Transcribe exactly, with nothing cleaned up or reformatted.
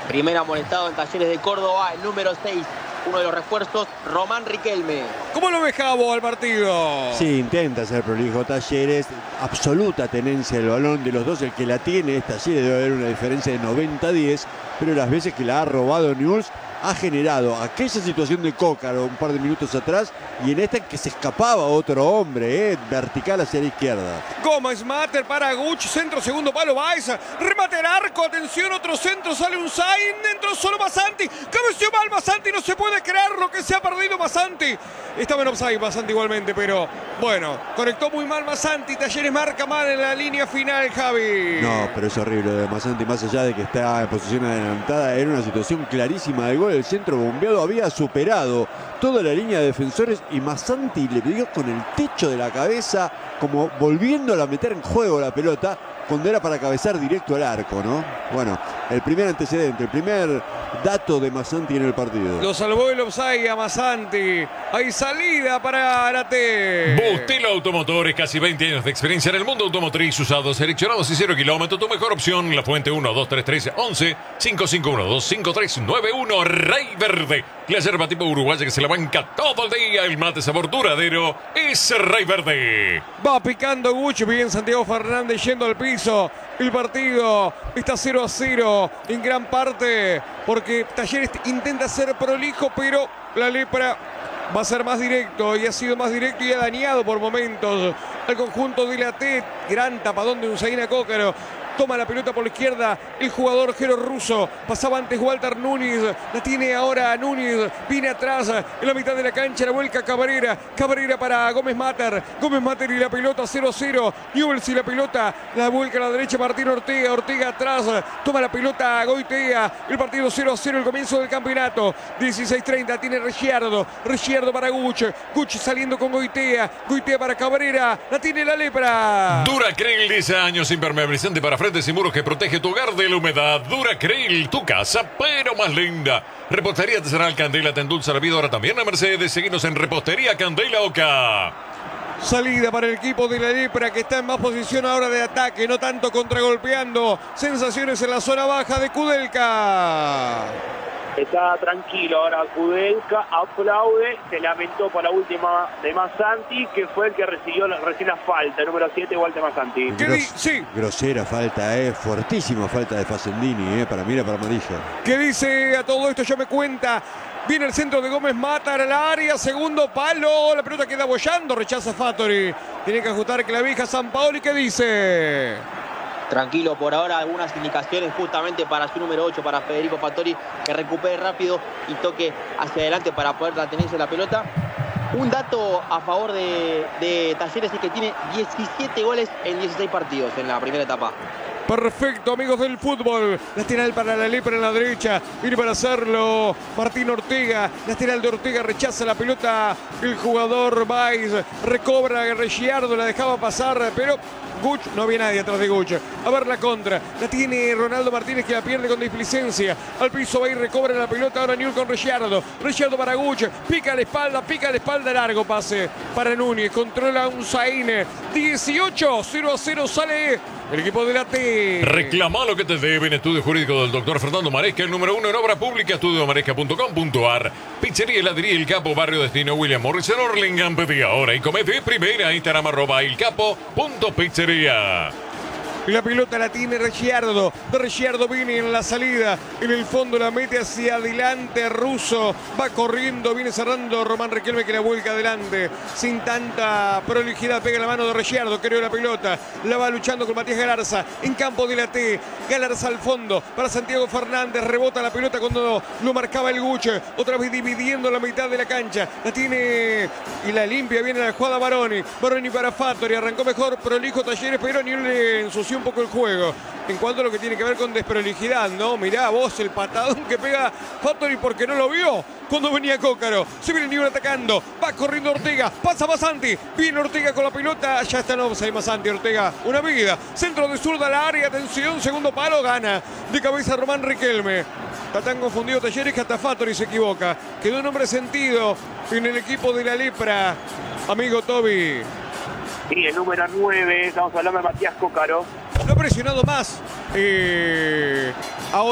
Primer amonestado en Talleres de Córdoba, el número seis, uno de los refuerzos, Román Riquelme. ¿Cómo lo ves, Javo, al partido? Sí, intenta ser prolijo Talleres, absoluta tenencia del balón de los dos, el que la tiene es Talleres, debe haber una diferencia de noventa a diez, pero las veces que la ha robado Newell's ha generado aquella situación de Cócaro un par de minutos atrás y en esta en que se escapaba otro hombre, eh, vertical hacia la izquierda. Gómez Mater para Guch, centro, segundo palo, Baez, remate al arco, atención, otro centro, sale un Zain, dentro solo Masanti, cabeció mal Masanti, no se puede creer lo que se ha perdido Masanti. Estaba en offside Masanti igualmente, pero bueno, conectó muy mal Masanti, Talleres marca mal en la línea final, Javi. No, pero es horrible lo de Masanti, más allá de que está en posición adelantada, era una situación clarísima de gol. El centro bombeado había superado toda la línea de defensores y Masanti le dio con el techo de la cabeza, como volviéndola a meter en juego la pelota, cuando era para cabezar directo al arco, ¿no? Bueno, el primer antecedente, el primer dato de Masanti en el partido. Lo salvó el offside a Masanti. Hay salida para Arate. Bustelo Automotores, casi veinte años de experiencia en el mundo automotriz, usados, seleccionados y cero kilómetros. Tu mejor opción, La Fuente uno dos tres tres once cinco cinco uno dos cinco tres nueve uno. Rey Verde, la yerba tipo uruguaya que se la banca todo el día. El mate sabor duradero es Rey Verde. Va picando Guch, bien Santiago Fernández yendo al piso. El partido está cero a cero en gran parte porque Talleres intenta ser prolijo, pero la lepra va a ser más directo y ha sido más directo y ha dañado por momentos al conjunto de la T. Gran tapadón de Usaina Cócaro. Toma la pelota por la izquierda el jugador Jero Russo. Pasaba antes Walter Núñez. La tiene ahora Núñez. Viene atrás en la mitad de la cancha. La vuelca Cabrera. Cabrera para Gómez Mater. Gómez Mater y la pelota cero a cero. Newell's y la pelota. La vuelca a la derecha Martín Ortega. Ortega atrás. Toma la pelota Goitea. El partido cero a cero. El comienzo del campeonato. dieciséis treinta. Tiene Ricciardo. Ricciardo para Guch. Guch saliendo con Goitea. Goitea para Cabrera. La tiene la lepra. Duracril, diez años impermeabilizante para frentes y muros que protege tu hogar de la humedad. Duracril, tu casa, pero más linda. Repostería Artesanal Candela te endulza la vida ahora también a Mercedes. Seguinos en Repostería Candela Oca. Salida para el equipo de la lepra que está en más posición ahora de ataque, no tanto contragolpeando. Sensaciones en la zona baja de Kudelka. Está tranquilo ahora Kudelka, aplaude, se lamentó por la última de Masanti, que fue el que recibió recién la falta, número siete, Walter Masanti. Gros sí. Grosera falta, eh, fortísima falta de Facendini, eh, para mí era para amarilla. ¿Qué dice a todo esto? Ya me cuenta. Viene el centro de Gómez Mater al área, segundo palo, la pelota queda bollando, rechaza Fattori. Tiene que ajustar clavija San Paoli, ¿qué dice? Tranquilo por ahora, algunas indicaciones justamente para su número ocho, para Federico Fattori, que recupere rápido y toque hacia adelante para poder tenerse la pelota. Un dato a favor de, de Talleres es que tiene diecisiete goles en dieciséis partidos en la primera etapa. Perfecto, amigos del fútbol. Lateral para la lepra en la derecha. Viene para hacerlo Martín Ortega. Lateral de Ortega, rechaza la pelota el jugador Baez. Recobra Ricciardo, la dejaba pasar, pero Guch, no había nadie atrás de Guch. A ver la contra. La tiene Ronaldo Martínez, que la pierde con displicencia. Al piso va y recobra la pelota ahora Newell's con Ricciardo. Ricciardo para Guch. Pica la espalda, pica la espalda. Largo pase para Núñez. Controla un Zain. dieciocho, cero a cero sale el equipo de la T. Reclama lo que te deben. Estudio jurídico del doctor Fernando Maresca, el número uno en obra pública, estudio maresca punto com punto ar. Pizzería Heladería El Capo, barrio destino William Morris en Orlingham. Pedí ahora y come de primera. Instagram arroba el capo punto pizzería. La pelota la tiene Ricciardo. Ricciardo viene en la salida. En el fondo la mete hacia adelante. Russo va corriendo. Viene cerrando Román Riquelme, que la vuelca adelante. Sin tanta prolijidad. Pega la mano de Ricciardo. Creo la pelota. La va luchando con Matías Galarza. En campo de la T. Galarza al fondo. Para Santiago Fernández. Rebota la pelota cuando lo marcaba el Guch. Otra vez dividiendo la mitad de la cancha. La tiene y la limpia. Viene la jugada Baroni. Baroni para Fattori. Arrancó mejor prolijo Talleres, pero ni le ensució un poco el juego en cuanto a lo que tiene que ver con desprolijidad, ¿no? Mirá vos el patadón que pega Fattori porque no lo vio cuando venía Cócaro. Se viene Newell's atacando, va corriendo Ortega, pasa Masanti, viene Ortega con la pelota, ya está en offside Masanti. Ortega, una vida, centro de zurda al área, atención, segundo palo, gana de cabeza Román Riquelme. Está tan confundido Talleres que hasta Fattori se equivoca. Quedó un hombre sentido en el equipo de la lepra, amigo Toby. Sí, el número nueve, estamos hablando de Matías Cócaro. Lo ha presionado más. Eh, ahora